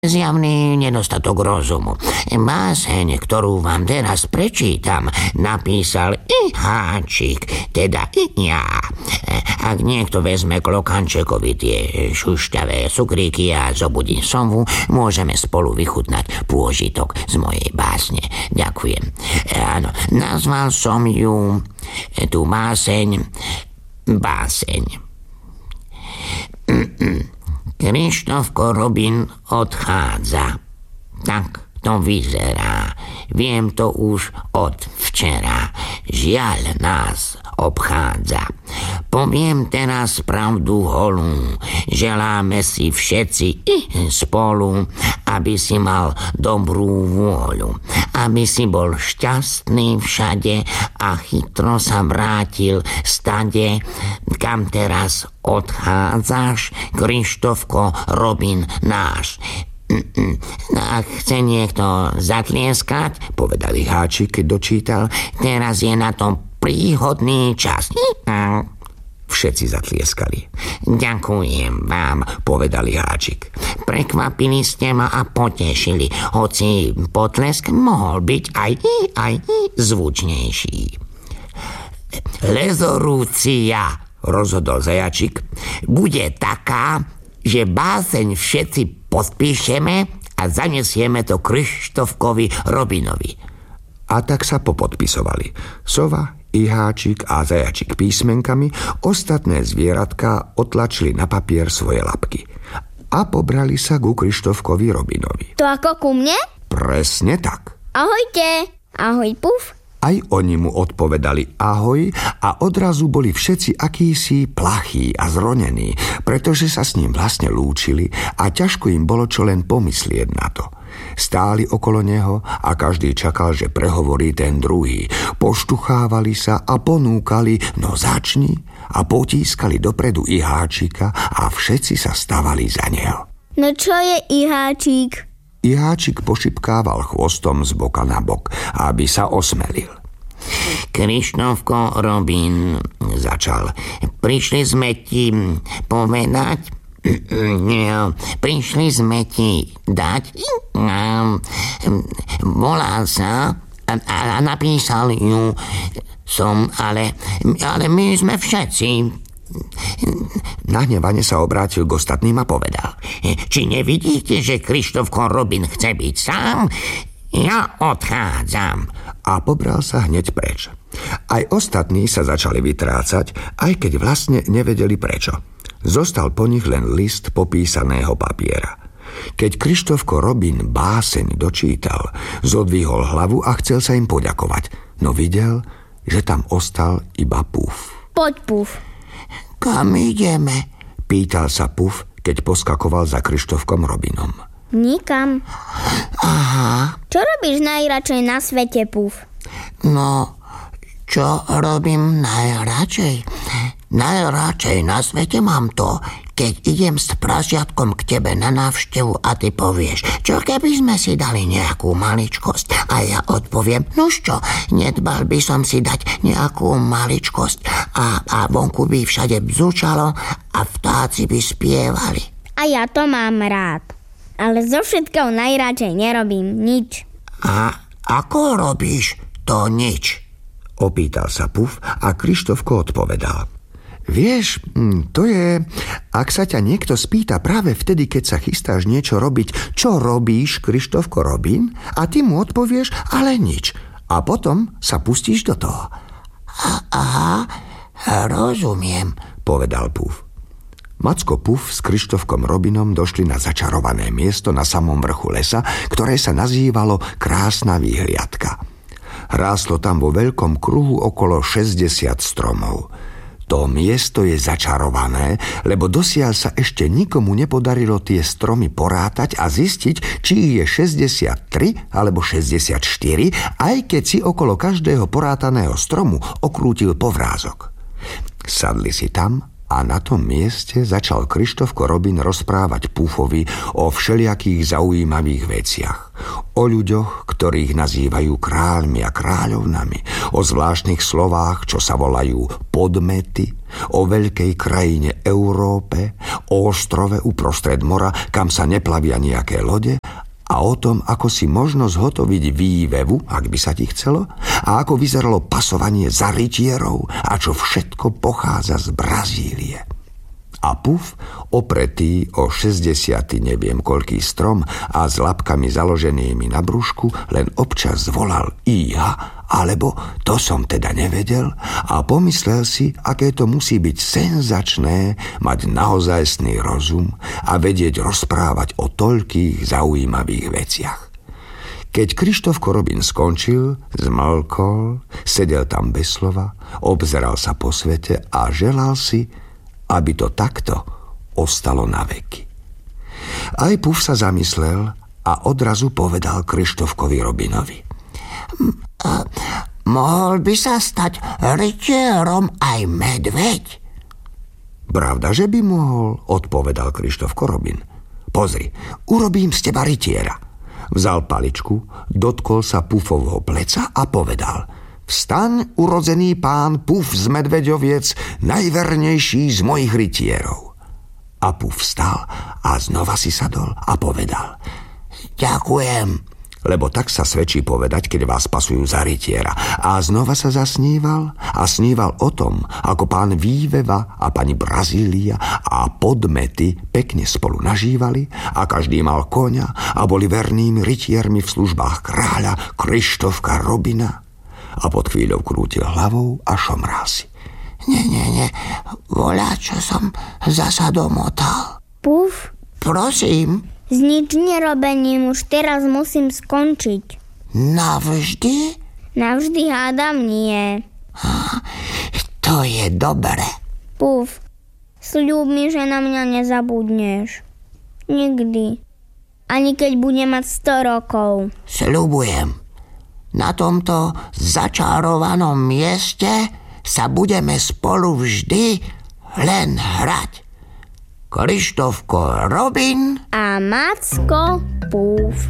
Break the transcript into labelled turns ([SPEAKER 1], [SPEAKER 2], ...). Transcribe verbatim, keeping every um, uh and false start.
[SPEAKER 1] Zjavný nedostatok rozumu. Báseň, ktorú vám teraz prečítam, napísal Iháčik, teda ja. Ak niekto vezme klokančekovi tie šušťavé cukríky a zobudí sovu, môžeme spolu vychutnať pôžitok z mojej básne. Ďakujem. Áno, nazval som ju tú báseň báseň. Krištofko Robin odchádza. Tak to vyzerá. Viem to už od včera. Žiaľ nás obchádza. Poviem teraz pravdu holú. Želáme si všetci spolu, aby si mal dobrú vôľu. Aby si bol šťastný všade a chytro sa vrátil stade, kam teraz odchádzaš, Krištofko Robin náš. Ak chce niekto zatlieskať, povedal Iháčik, keď dočítal, teraz je na tom príhodný čas. Všetci zatlieskali. Ďakujem vám, povedal Iháčik. Prekvapili ste ma a potešili, hoci potlesk mohol byť aj, aj zvučnejší. Rezolúcia, rozhodol Zajačik, bude taká, že báseň všetci podpíšeme a zanesieme to Krištofkovi Robinovi. A tak sa popodpisovali. Sova, Iháčik a Zajačik písmenkami, ostatné zvieratka otlačili na papier svoje labky a pobrali sa ku Krištofkovi Robinovi.
[SPEAKER 2] To ako ku mne?
[SPEAKER 1] Presne tak.
[SPEAKER 2] Ahojte. Ahoj, Puf.
[SPEAKER 1] Aj oni mu odpovedali ahoj a odrazu boli všetci akýsi plachí a zronení, pretože sa s ním vlastne lúčili a ťažko im bolo čo len pomyslieť na to. Stáli okolo neho a každý čakal, že prehovorí ten druhý. Poštuchávali sa a ponúkali, no začni, a potískali dopredu Iháčika a všetci sa stavali za neho.
[SPEAKER 2] No čo je Iháčik?
[SPEAKER 1] Iháčik pošipkával chvostom z boka na bok, aby sa osmelil. Krištofko Robin, začal, prišli sme ti povedať, prišli sme ti dať, volá sa a napísal ju som, ale, ale my sme všetci. Nahnevane sa obrátil k ostatným a povedal, či nevidíte, že Krištofko Robin chce byť sám? Ja odchádzam. A pobral sa hneď preč. Aj ostatní sa začali vytrácať, aj keď vlastne nevedeli prečo. Zostal po nich len list popísaného papiera. Keď Krištofko Robin báseň dočítal, zodvihol hlavu a chcel sa im poďakovať, no videl, že tam ostal iba Puf.
[SPEAKER 2] Poď, Puf.
[SPEAKER 1] Kam ideme? Pýtal sa Puf, keď poskakoval za Krištofkom Robinom.
[SPEAKER 2] Nikam.
[SPEAKER 1] Aha.
[SPEAKER 2] Čo robíš najradšej na svete, Puf?
[SPEAKER 1] No, čo robím najradšej? Najradšej na svete mám to, keď idem s prasiatkom k tebe na návštevu a ty povieš, čo keby sme si dali nejakú maličkosť? A ja odpoviem, nuž čo, nedbal by som si dať nejakú maličkosť a, a vonku by všade bzučalo a vtáci by spievali.
[SPEAKER 2] A ja to mám rád. Ale zo všetkého najradšej nerobím nič.
[SPEAKER 1] A ako robíš to nič? Opýtal sa Puf a Krištofko odpovedal. Vieš, to je, ak sa ťa niekto spýta práve vtedy, keď sa chystáš niečo robiť, čo robíš, Krištofko Robin? A ty mu odpovieš, ale nič. A potom sa pustíš do toho. Aha, rozumiem, povedal Puf. Macko Puf s Krištofkom Robinom došli na začarované miesto na samom vrchu lesa, ktoré sa nazývalo Krásna výhliadka. Ráslo tam vo veľkom kruhu okolo šesťdesiat stromov. To miesto je začarované, lebo dosiaľ sa ešte nikomu nepodarilo tie stromy porátať a zistiť, či je šesťdesiattri alebo šesťdesiatštyri, aj keď si okolo každého porátaného stromu okrútil povrázok. Sadli si tam a na tom mieste začal Krištofko Robin rozprávať Pufovi o všelijakých zaujímavých veciach. O ľuďoch, ktorých nazývajú kráľmi a kráľovnami, o zvláštnych slovách, čo sa volajú podmety, O veľkej krajine Európe, o ostrove uprostred mora, kam sa neplavia nejaké lode, a o tom, ako si možno zhotoviť vývevu, ak by sa ti chcelo, a ako vyzeralo pasovanie za rytierov a čo všetko pochádza z Brazílie. A Puf, opretý o šesťdesiaty neviem koľký strom a s labkami založenými na brúšku, len občas zvolal íha, alebo to som teda nevedel, a pomyslel si, aké to musí byť senzačné mať naozajstný rozum a vedieť rozprávať o toľkých zaujímavých veciach. Keď Krištof Korobin skončil, zmlkol, sedel tam bez slova, obzeral sa po svete a želal si, aby to takto ostalo na veky. Aj Puf sa zamyslel a odrazu povedal Krištofkovi Robinovi: Mohol by sa stať rytierom aj medveď? Pravda, že by mohol, odpovedal Krištof Korobin. Pozri, urobím z teba rytiera. Vzal paličku, dotkol sa Pufovho pleca a povedal: Vstaň, urodzený pán Puf z Medveďoviec, najvernejší z mojich rytierov. A Puf vstal a znova si sadol a povedal: Ďakujem, lebo tak sa svedčí povedať, keď vás pasujú za rytiera. A znova sa zasníval a sníval o tom, ako pán Výveva a pani Brazília a Podmety pekne spolu nažívali a každý mal koňa a boli vernými rytiermi v službách kráľa Krištofka Robina. A pod chvíľou krútil hlavou a šomral si. Nie, nie, nie, voľa, čo som zasa domotal.
[SPEAKER 2] Puf?
[SPEAKER 1] Prosím?
[SPEAKER 2] S nič nerobením už teraz musím skončiť.
[SPEAKER 1] Navždy?
[SPEAKER 2] Navždy hádam nie.
[SPEAKER 1] To je dobre.
[SPEAKER 2] Puf, sľub mi, že na mňa nezabudneš. Nikdy. Ani keď budem mať sto rokov.
[SPEAKER 3] Sľubujem. Na tomto začarovanom mieste sa budeme spolu vždy len hrať. Krištofko Robin
[SPEAKER 2] a Macko Puf.